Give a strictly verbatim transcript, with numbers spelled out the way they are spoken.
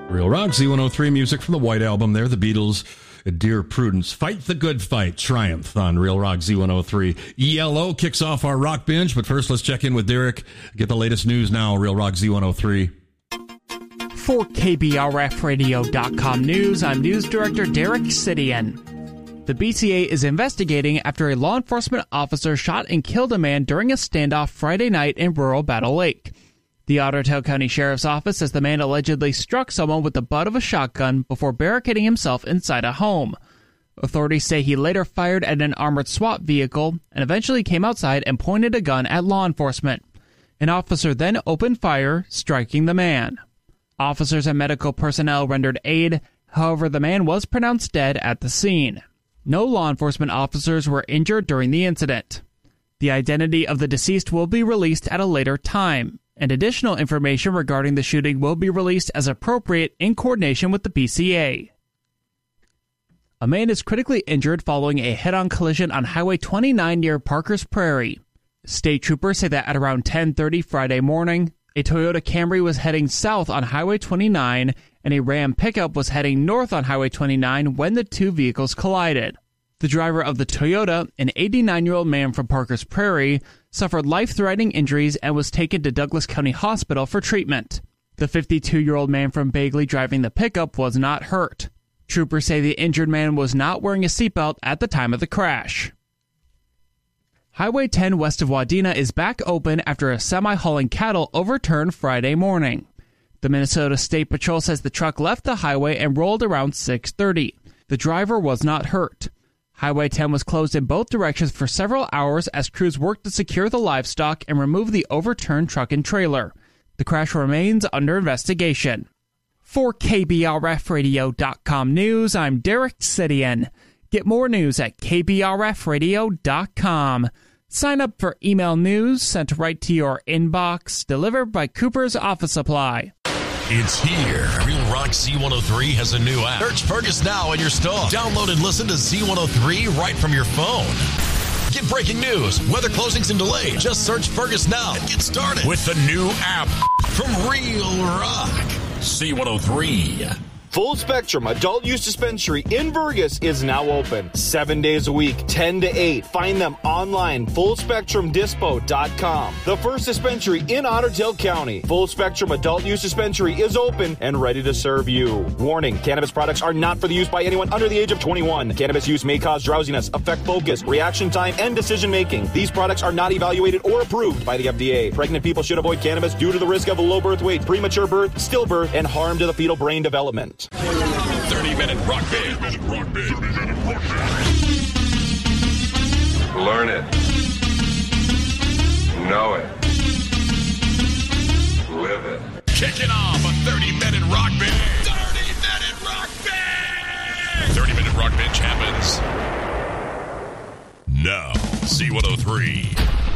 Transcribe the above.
Real Rock, Z one oh three music from the White Album there. The Beatles, Dear Prudence, Fight the Good Fight, Triumph on Real Rock, Z one oh three. Yellow kicks off our rock binge, but first let's check in with Derek. Get the latest news now, Real Rock, Z one oh three. For K B R F radio dot com News, I'm News Director Derek Sidian. The B C A is investigating after a law enforcement officer shot and killed a man during a standoff Friday night in rural Battle Lake. The Ottertail County Sheriff's Office says the man allegedly struck someone with the butt of a shotgun before barricading himself inside a home. Authorities say he later fired at an armored SWAT vehicle and eventually came outside and pointed a gun at law enforcement. An officer then opened fire, striking the man. Officers and medical personnel rendered aid. However, the man was pronounced dead at the scene. No law enforcement officers were injured during the incident. The identity of the deceased will be released at a later time, and additional information regarding the shooting will be released as appropriate in coordination with the B C A. A man is critically injured following a head-on collision on Highway twenty-nine near Parker's Prairie. State troopers say that at around ten thirty Friday morning, a Toyota Camry was heading south on Highway twenty-nine, and a Ram pickup was heading north on Highway twenty-nine when the two vehicles collided. The driver of the Toyota, an eighty-nine-year-old man from Parker's Prairie, suffered life-threatening injuries and was taken to Douglas County Hospital for treatment. The fifty-two-year-old man from Bagley driving the pickup was not hurt. Troopers say the injured man was not wearing a seatbelt at the time of the crash. Highway ten west of Wadena is back open after a semi hauling cattle overturned Friday morning. The Minnesota State Patrol says the truck left the highway and rolled around six thirty. The driver was not hurt. Highway ten was closed in both directions for several hours as crews worked to secure the livestock and remove the overturned truck and trailer. The crash remains under investigation. For K B R F radio dot com News, I'm Derek Sidian. Get more news at K B R F radio dot com. Sign up for email news sent right to your inbox, delivered by Cooper's Office Supply. It's here. Real Rock Z one oh three has a new app. Search Fergus now in your store. Download and listen to Z one oh three right from your phone. Get breaking news, weather closings and delays. Just search Fergus now and get started with the new app from Real Rock Z one oh three. Full Spectrum Adult Use Dispensary in Burgess is now open. Seven days a week, ten to eight. Find them online, full spectrum dispo dot com. The first dispensary in Ottertail County. Full Spectrum Adult Use Dispensary is open and ready to serve you. Warning, cannabis products are not for the use by anyone under the age of twenty-one. Cannabis use may cause drowsiness, affect focus, reaction time, and decision making. These products are not evaluated or approved by the F D A. Pregnant people should avoid cannabis due to the risk of low birth weight, premature birth, stillbirth, and harm to the fetal brain development. thirty-minute rock band. Learn it. Know it. Live it. Kicking off a thirty-minute rock band. thirty-minute rock band. thirty-minute rock bench happens now. Z one oh three.